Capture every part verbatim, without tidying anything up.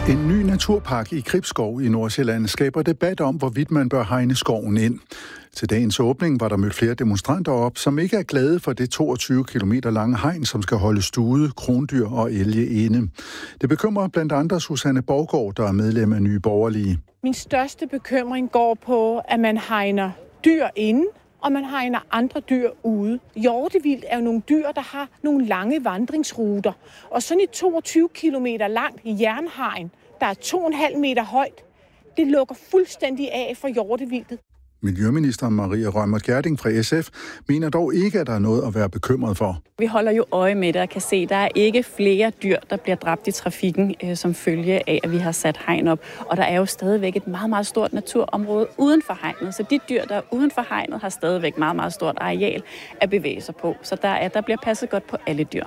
En ny naturpark i Gribskov i Nordsjælland skaber debat om, hvorvidt man bør hegne skoven ind. Til dagens åbning var der mødt flere demonstranter op, som ikke er glade for det toogtyve kilometer lange hegn, som skal holde stude, krondyr og elge inde. Det bekymrer blandt andre Susanne Borgård, der er medlem af Nye Borgerlige. Min største bekymring går på, at man hegner dyr inde, og man hegner andre dyr ude. Hjortevildt er jo nogle dyr, der har nogle lange vandringsruter. Og sådan et toogtyve kilometer langt jernhegn, der er to komma fem meter højt, det lukker fuldstændig af for hjortevildtet. Miljøminister Maria Reumert Gjerding fra S F mener dog ikke, at der er noget at være bekymret for. Vi holder jo øje med det og kan se, at der er ikke flere dyr, der bliver dræbt i trafikken øh, som følge af, at vi har sat hegn op. Og der er jo stadigvæk et meget, meget stort naturområde uden for hegnet. Så de dyr, der er uden for hegnet, har stadigvæk meget, meget stort areal at bevæge sig på. Så der, er, der bliver passet godt på alle dyr.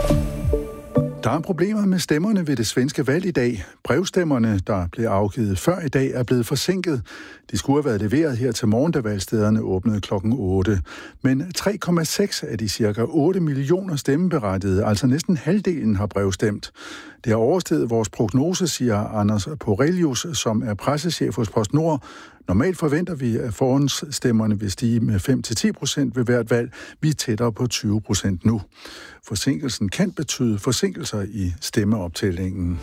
Der er problemer med stemmerne ved det svenske valg i dag. Brevstemmerne, der blev afgivet før i dag, er blevet forsinket. De skulle have været leveret her til morgen, da valgstederne åbnede klokken otte. Men tre komma seks af de cirka otte millioner stemmeberettigede, altså næsten halvdelen, har brevstemt. Det har oversteget vores prognose, siger Anders Porelius, som er pressechef hos PostNord. Normalt forventer vi, at forhåndsstemmerne vil stige med fem til ti procent ved hvert valg. Vi er tættere på tyve procent nu. Forsinkelsen kan betyde forsinkelser i stemmeoptællingen.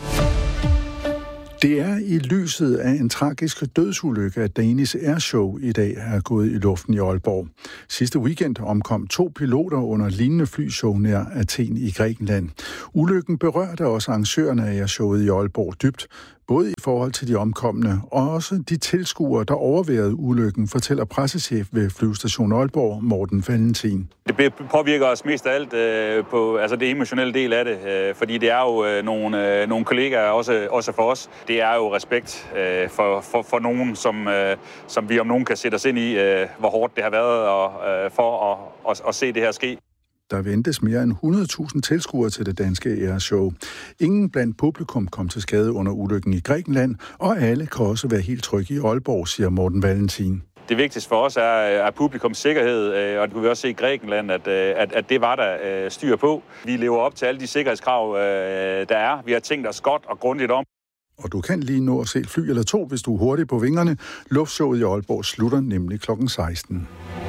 Det er i lyset af en tragisk dødsulykke, at Danish Airshow i dag er gået i luften i Aalborg. Sidste weekend omkom to piloter under lignende flyshow nær Athen i Grækenland. Ulykken berørte også arrangørerne af Airshowet i Aalborg dybt, både i forhold til de omkomne og også de tilskuere, der overværede ulykken, fortæller pressechef ved Flyvestation Aalborg, Morten Valentin. Det påvirker os mest af alt øh, på altså det emotionelle del af det, øh, fordi det er jo øh, nogle, øh, nogle kollegaer, også, også for os. Det er jo respekt øh, for, for, for nogen, som, øh, som vi om nogen kan sætte os ind i, øh, hvor hårdt det har været og, øh, for at, at, at se det her ske. Der ventes mere end hundrede tusind tilskuere til det danske airshow. Ingen blandt publikum kom til skade under ulykken i Grækenland, og alle kan også være helt trygge i Aalborg, siger Morten Valentin. Det vigtigste for os er, er publikums sikkerhed, og det kunne vi også se i Grækenland, at, at, at det var der styr på. Vi lever op til alle de sikkerhedskrav, der er. Vi har tænkt os godt og grundigt om. Og du kan lige nå at se et fly eller to, hvis du er hurtig på vingerne. Luftshowet i Aalborg slutter nemlig klokken seksten.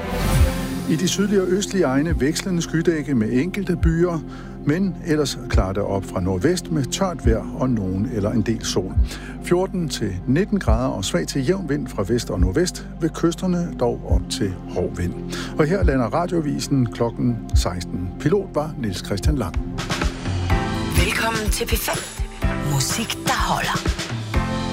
I de sydlige og østlige egne vekslende skydække med enkelte byer, men ellers klarer det op fra nordvest med tørt vejr og nogen eller en del sol. fjorten til nitten grader og svag til jævn vind fra vest og nordvest, ved kysterne dog op til hård vind. Og her lander Radioavisen klokken seksten. Pilot var Niels Christian Lang. Velkommen til P fem. Musik, der holder.